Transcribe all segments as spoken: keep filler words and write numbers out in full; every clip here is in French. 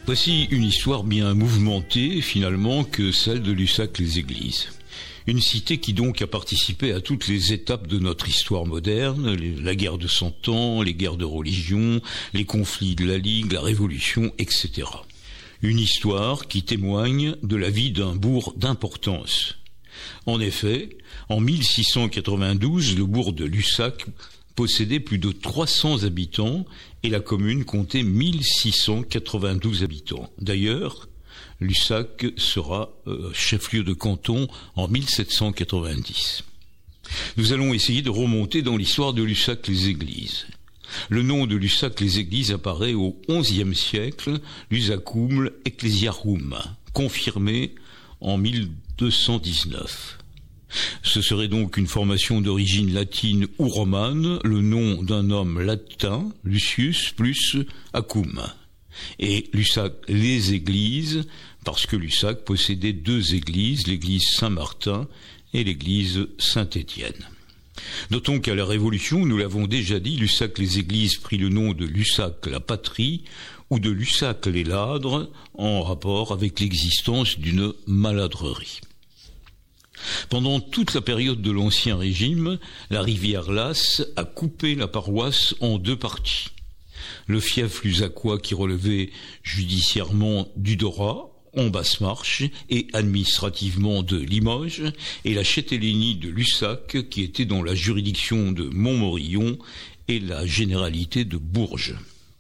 Voici une histoire bien mouvementée, finalement, que celle de Lussac-les-Églises. Une cité qui donc a participé à toutes les étapes de notre histoire moderne, les, la guerre de Cent Ans, les guerres de religion, les conflits de la Ligue, la Révolution, et cetera. Une histoire qui témoigne de la vie d'un bourg d'importance. En effet, en mille six cent quatre-vingt-douze, le bourg de Lussac possédait plus de trois cents habitants et la commune comptait mille six cent quatre-vingt-douze habitants. D'ailleurs, Lussac sera euh, chef-lieu de canton en mille sept cent quatre-vingt-dix. Nous allons essayer de remonter dans l'histoire de Lussac-les-Églises. Le nom de Lussac-les-Églises apparaît au onzième siècle, Lusacum Ecclesiarum, confirmé en mille deux cent dix-neuf. Ce serait donc une formation d'origine latine ou romane, le nom d'un homme latin, Lucius, plus Acum. Et Lussac les églises, parce que Lussac possédait deux églises, l'église Saint-Martin et l'église Saint-Étienne. Notons qu'à la Révolution, nous l'avons déjà dit, Lussac les églises prit le nom de Lussac la patrie ou de Lussac les ladres, en rapport avec l'existence d'une maladrerie. Pendant toute la période de l'Ancien Régime, la rivière Lasse a coupé la paroisse en deux parties. Le fief lussacois qui relevait judiciairement du Dorat, en Basse-Marche, et administrativement de Limoges, et la châtellenie de Lussac qui était dans la juridiction de Montmorillon et la généralité de Bourges.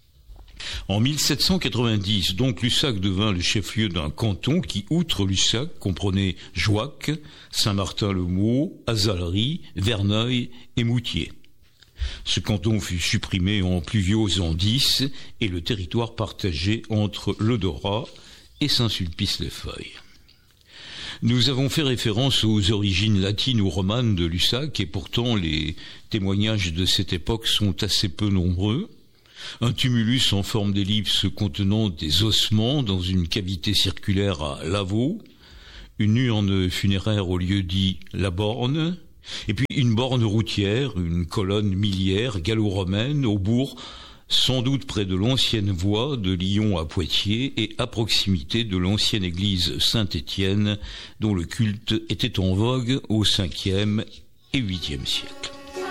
En mille sept cent quatre-vingt-dix, donc, Lussac devint le chef-lieu d'un canton qui, outre Lussac, comprenait Jouac, Saint-Martin-le-Maux, Azalery, Verneuil et Moutier. Ce canton fut supprimé en Pluviose en dix et le territoire partagé entre le Dorat et Saint-Sulpice-les-Feuilles. Nous avons fait référence aux origines latines ou romanes de Lussac et pourtant les témoignages de cette époque sont assez peu nombreux. Un tumulus en forme d'ellipse contenant des ossements dans une cavité circulaire à Lavaux, une urne funéraire au lieu dit La Borne, et puis une borne routière, une colonne miliaire gallo-romaine au bourg, sans doute près de l'ancienne voie de Lyon à Poitiers et à proximité de l'ancienne église Saint-Étienne dont le culte était en vogue au cinquième et huitième siècle.